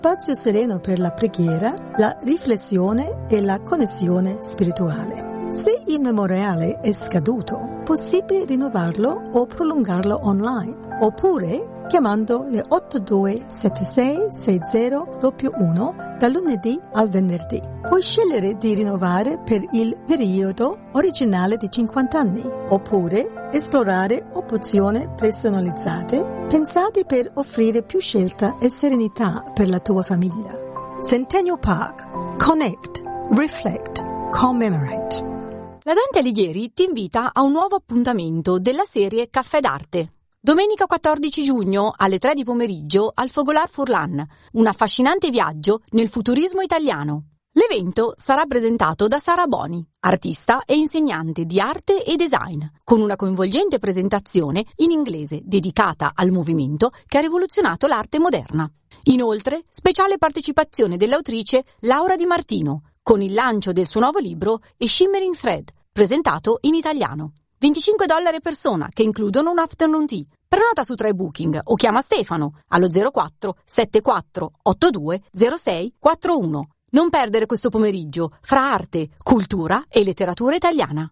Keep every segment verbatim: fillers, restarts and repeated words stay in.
spazio sereno per la preghiera, la riflessione e la connessione spirituale. Se il memoriale è scaduto, possibile rinnovarlo o prolungarlo online, oppure chiamando le otto due sette sei sei zero uno uno dal lunedì al venerdì. Puoi scegliere di rinnovare per il periodo originale di cinquanta anni, oppure esplorare opzioni personalizzate pensate per offrire più scelta e serenità per la tua famiglia. Centennial Park. Connect, Reflect, Commemorate. La Dante Alighieri ti invita a un nuovo appuntamento della serie Caffè d'Arte. Domenica quattordici giugno alle tre di pomeriggio al Fogolar Furlan, un affascinante viaggio nel futurismo italiano. L'evento sarà presentato da Sara Boni, artista e insegnante di arte e design, con una coinvolgente presentazione in inglese dedicata al movimento che ha rivoluzionato l'arte moderna. Inoltre, speciale partecipazione dell'autrice Laura Di Martino, con il lancio del suo nuovo libro A Shimmering Thread, presentato in italiano. venticinque dollari a persona, che includono un afternoon tea. Prenota su TryBooking o chiama Stefano allo zero quattro sette quattro otto due zero sei quattro uno. Non perdere questo pomeriggio fra arte, cultura e letteratura italiana.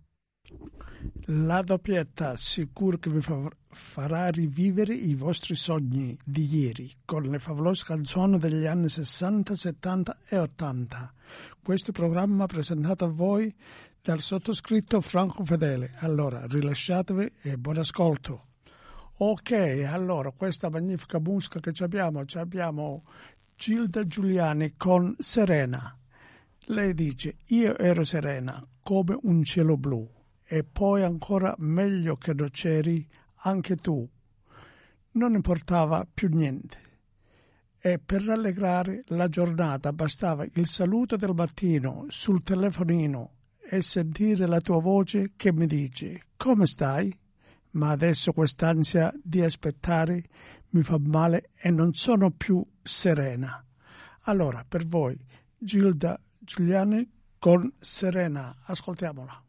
La doppietta sicuro che vi fa- farà rivivere i vostri sogni di ieri con le favolose canzoni degli anni sessanta, settanta e ottanta. Questo programma presentato a voi dal sottoscritto Franco Fedele. Allora, rilasciatevi e buon ascolto. Ok, allora, questa magnifica musica che ci abbiamo, ci abbiamo Gilda Giuliani con Serena. Lei dice, io ero serena come un cielo blu, e poi ancora meglio che lo c'eri anche tu. Non importava più niente. E per rallegrare la giornata bastava il saluto del mattino sul telefonino e sentire la tua voce che mi dice come stai? Ma adesso quest'ansia di aspettare mi fa male e non sono più serena. Allora, per voi, Gilda Giuliani con Serena. Ascoltiamola.